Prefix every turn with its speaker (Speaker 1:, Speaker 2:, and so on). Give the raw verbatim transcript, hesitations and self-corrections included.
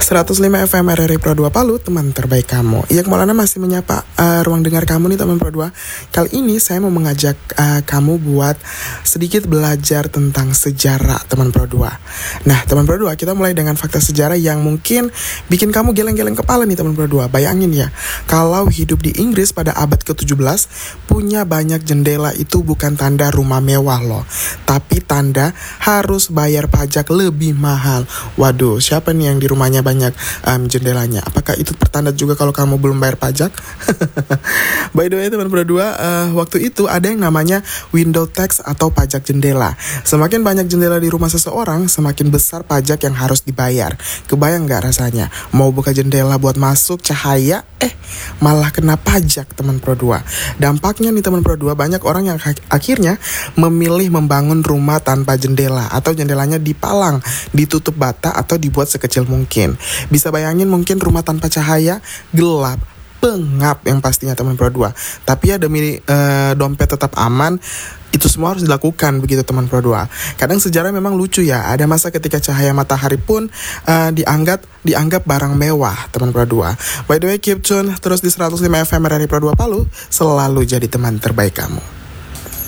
Speaker 1: seratus lima F M R R I Pro dua Palu, teman terbaik kamu. Iya, Maulana masih menyapa uh, ruang dengar kamu nih teman Pro dua. Kali ini saya mau mengajak uh, kamu buat sedikit belajar tentang sejarah teman Pro dua. Nah teman Pro dua, kita mulai dengan fakta sejarah yang mungkin bikin kamu geleng-geleng kepala nih teman Pro dua. Bayangin ya, kalau hidup di Inggris pada abad ke tujuh belas, punya banyak jendela itu bukan tanda rumah mewah loh, tapi tanda harus bayar pajak lebih mahal. Waduh, siapa nih yang di rumahnya banyak um, jendelanya? Apakah itu pertanda juga kalau kamu belum bayar pajak? By the way teman Pro dua, uh, waktu itu ada yang namanya window tax atau pajak jendela. Semakin banyak jendela di rumah seseorang, semakin besar pajak yang harus dibayar. Kebayang gak rasanya? Mau buka jendela buat masuk cahaya, eh malah kena pajak teman Pro dua. Dampaknya nih teman Pro dua, banyak orang yang akhirnya memilih membangun rumah tanpa jendela, atau jendelanya dipalang, ditutup bata, atau dibuat sekecil mungkin. Bisa bayangin mungkin rumah tanpa cahaya, gelap, pengap yang pastinya teman Pro dua. Tapi ya demi uh, dompet tetap aman, itu semua harus dilakukan begitu teman Pro dua. Kadang sejarah memang lucu ya. Ada masa ketika cahaya matahari pun uh, dianggap dianggap barang mewah teman Pro dua. By the way, keep tune terus di seratus lima F M R R I Pro dua Palu, selalu jadi teman terbaik kamu.